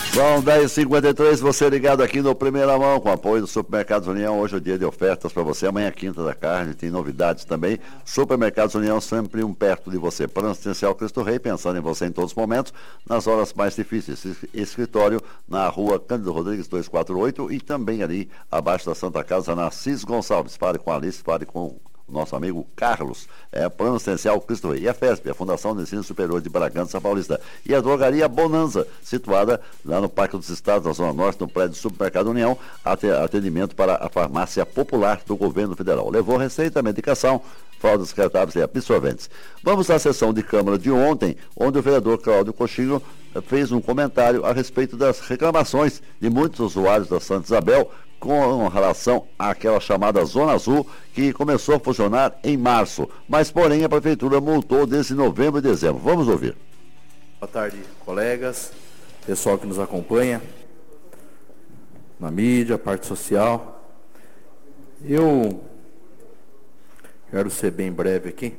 Bom, 10h53, você ligado aqui no Primeira Mão, com apoio do Supermercados União. Hoje é o dia de ofertas para você. Amanhã é quinta da carne, tem novidades também. Supermercados União, sempre um perto de você. Plano Assistencial Cristo Rei, pensando em você em todos os momentos, nas horas mais difíceis. Escritório na rua Cândido Rodrigues 248 e também ali abaixo da Santa Casa, na Cis Gonçalves. Fale com a Alice, fale com nosso amigo Carlos, Plano Assistencial Cristo Rei. E a FESP, a Fundação de Ensino Superior de Bragança Paulista. E a Drogaria Bonanza, situada lá no Parque dos Estados, na Zona Norte, no prédio do Supermercado União, atendimento para a farmácia popular do governo federal. Levou receita, medicação, fraldas descartáveis e absorventes. Vamos à sessão de Câmara de ontem, onde o vereador Cláudio Coxinho fez um comentário a respeito das reclamações de muitos usuários da Santa Isabel com relação àquela chamada Zona Azul, que começou a funcionar em março, mas porém a Prefeitura multou desde novembro e dezembro. Vamos ouvir. Boa tarde, colegas, pessoal que nos acompanha na mídia, parte social. Eu quero ser bem breve aqui.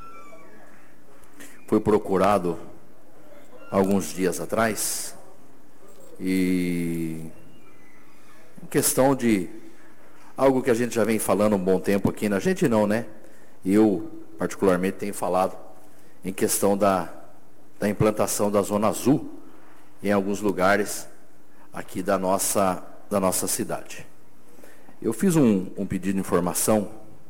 Fui procurado alguns dias atrás e em questão de algo que a gente já vem falando um bom tempo aqui, a gente não, né? Eu, particularmente, tenho falado em questão da implantação da Zona Azul em alguns lugares aqui da nossa cidade. Eu fiz um pedido de informação,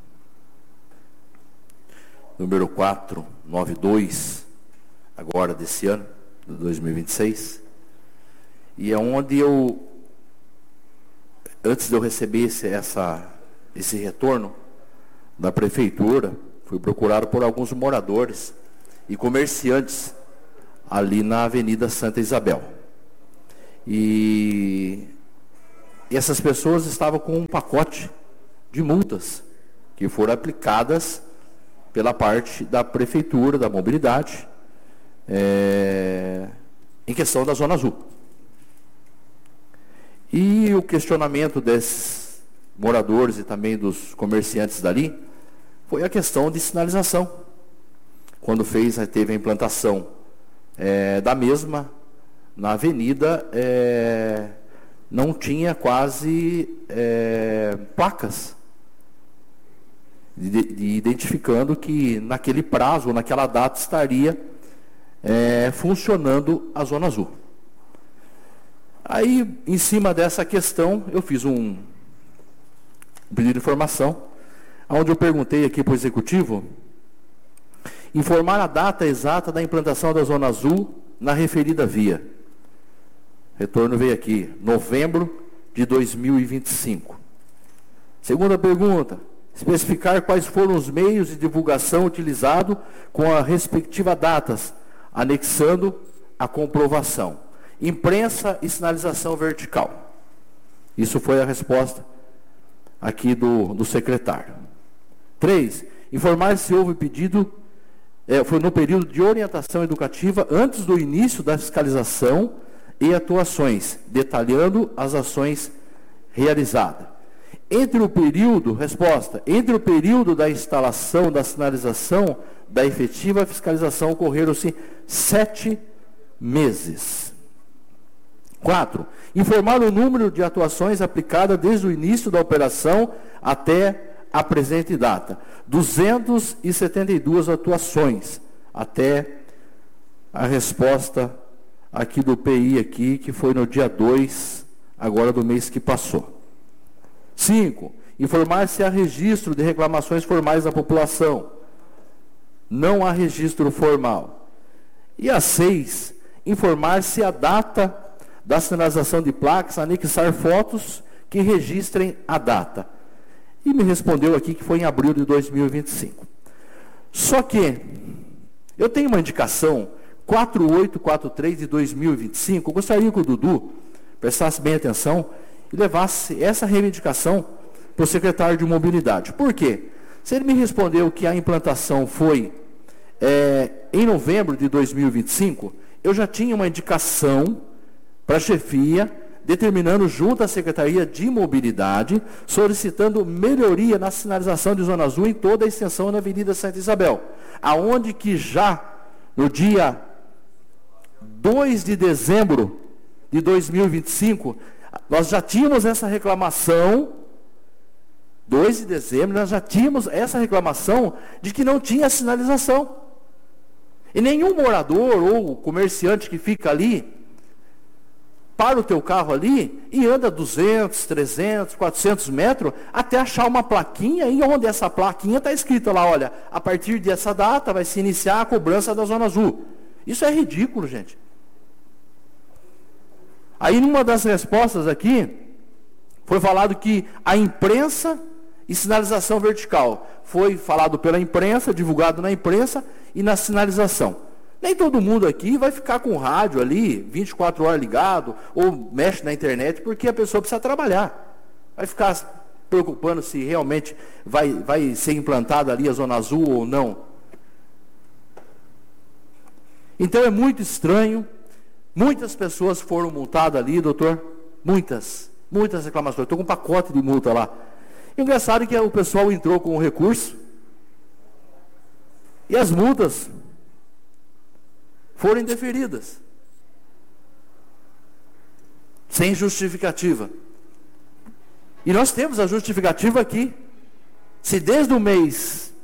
número 492, agora desse ano, de 2026, e é onde antes de eu receber esse retorno da Prefeitura, fui procurado por alguns moradores e comerciantes ali na Avenida Santa Isabel. E essas pessoas estavam com um pacote de multas que foram aplicadas pela parte da Prefeitura, da Mobilidade, em questão da Zona Azul. E o questionamento desses moradores e também dos comerciantes dali foi a questão de sinalização. Quando teve a implantação da mesma na avenida, não tinha quase placas identificando que naquele prazo, ou naquela data, estaria funcionando a Zona Azul. Aí, em cima dessa questão, eu fiz um pedido de informação, onde eu perguntei aqui para o Executivo informar a data exata da implantação da Zona Azul na referida via. Retorno veio aqui, novembro de 2025. Segunda pergunta, especificar quais foram os meios de divulgação utilizados com as respectivas datas, anexando a comprovação. Imprensa e sinalização vertical. Isso foi a resposta aqui do secretário. 3. Informar se houve pedido, foi no período de orientação educativa antes do início da fiscalização e atuações, detalhando as ações realizadas. Entre o período da instalação da sinalização da efetiva fiscalização ocorreram-se 7 meses. 4. Informar o número de atuações aplicadas desde o início da operação até a presente data. 272 atuações até a resposta aqui do PI, aqui, que foi no dia 2, agora do mês que passou. 5. Informar se há registro de reclamações formais da população. Não há registro formal. E a 6. Informar se a data da sinalização de placas, anexar fotos que registrem a data. E me respondeu aqui que foi em abril de 2025. Só que eu tenho uma indicação 4843 de 2025. Eu gostaria que o Dudu prestasse bem atenção e levasse essa reivindicação para o secretário de Mobilidade. Por quê? Se ele me respondeu que a implantação foi em novembro de 2025, eu já tinha uma indicação para a chefia, determinando junto à Secretaria de Mobilidade, solicitando melhoria na sinalização de Zona Azul em toda a extensão da Avenida Santa Isabel, aonde que já no dia 2 de dezembro de 2025, nós já tínhamos essa reclamação, 2 de dezembro, nós já tínhamos essa reclamação de que não tinha sinalização. E nenhum morador ou comerciante que fica ali, para o teu carro ali e anda 200, 300, 400 metros até achar uma plaquinha, e onde essa plaquinha está escrita lá, olha, a partir dessa data vai se iniciar a cobrança da Zona Azul. Isso é ridículo, gente. Aí, numa das respostas aqui, foi falado que a imprensa e sinalização vertical. Foi falado pela imprensa, divulgado na imprensa e na sinalização. Nem todo mundo aqui vai ficar com o rádio ali, 24 horas ligado, ou mexe na internet, porque a pessoa precisa trabalhar. Vai ficar se preocupando se realmente vai ser implantada ali a Zona Azul ou não. Então é muito estranho. Muitas pessoas foram multadas ali, doutor. Muitas reclamações. Estou com um pacote de multa lá. Engraçado que o pessoal entrou com o recurso e as multas foram indeferidas, sem justificativa. E nós temos a justificativa aqui. Se desde o mês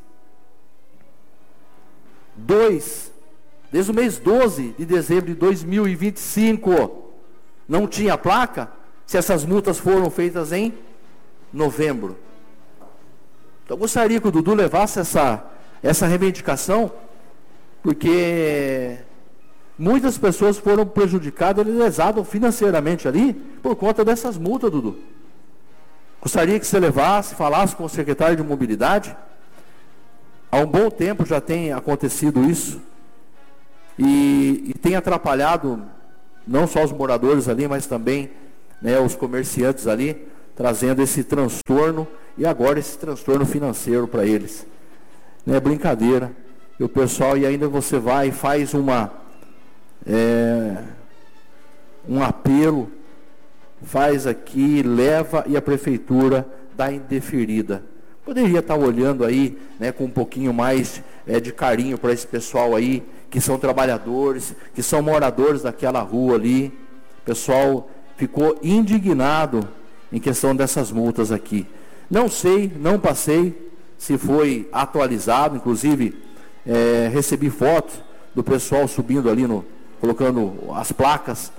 12 de dezembro de 2025 não tinha placa, se essas multas foram feitas em novembro. Então eu gostaria que o Dudu levasse essa reivindicação, porque muitas pessoas foram prejudicadas, lesadas financeiramente ali, por conta dessas multas, Dudu. Gostaria que você levasse, falasse com o secretário de Mobilidade. Há um bom tempo já tem acontecido isso, e tem atrapalhado não só os moradores ali, mas também, né, os comerciantes ali, trazendo esse transtorno, e agora esse transtorno financeiro para eles. Não é brincadeira. E o pessoal, e ainda você vai e faz um apelo, faz aqui, leva, e a prefeitura dá indeferida. Poderia estar olhando aí, né, com um pouquinho mais de carinho para esse pessoal aí, que são trabalhadores, que são moradores daquela rua ali. O pessoal ficou indignado em questão dessas multas aqui. Não sei, não passei se foi atualizado, inclusive recebi fotos do pessoal subindo ali, colocando as placas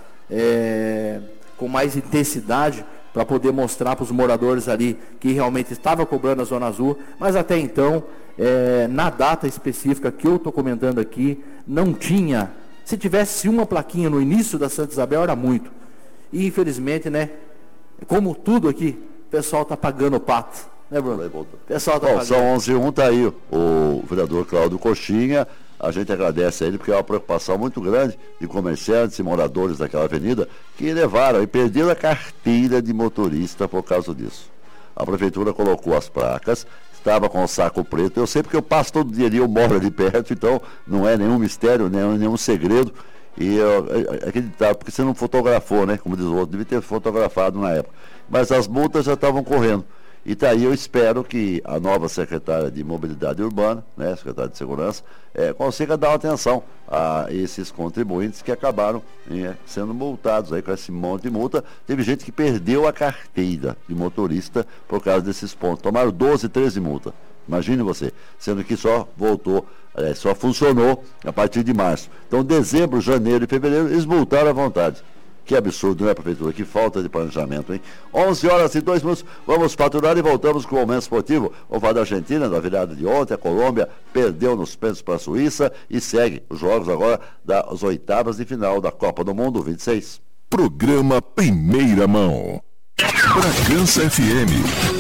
com mais intensidade, para poder mostrar para os moradores ali que realmente estava cobrando a Zona Azul, mas até então, na data específica que eu estou comentando aqui, não tinha. Se tivesse uma plaquinha no início da Santa Isabel, era muito. E infelizmente, né, como tudo aqui, o pessoal está pagando o pato, né, Bruno? O pessoal está pagando. São 11h01, está aí o vereador Cláudio Coxinha. A gente agradece a ele, porque é uma preocupação muito grande de comerciantes e moradores daquela avenida que levaram e perderam a carteira de motorista por causa disso. A prefeitura colocou as placas, estava com o saco preto. Eu sei porque eu passo todo dia ali, eu moro ali perto, então não é nenhum mistério, nenhum segredo. E eu acreditava, porque você não fotografou, né? Como diz o outro, devia ter fotografado na época. Mas as multas já estavam correndo. E daí eu espero que a nova secretária de Mobilidade Urbana, né, secretária de Segurança, consiga dar atenção a esses contribuintes que acabaram sendo multados aí com esse monte de multa. Teve gente que perdeu a carteira de motorista por causa desses pontos. Tomaram 12, 13 multas. Imagine você, sendo que só só funcionou a partir de março. Então, dezembro, janeiro e fevereiro, eles multaram à vontade. Que absurdo, né, prefeitura? Que falta de planejamento, hein? 11h02, vamos faturar e voltamos com o Momento Esportivo. Vamos falar da Argentina, da virada de ontem. A Colômbia perdeu nos pênaltis para a Suíça e segue os jogos agora das oitavas de final da Copa do Mundo 26. Programa Primeira Mão. Bragança FM.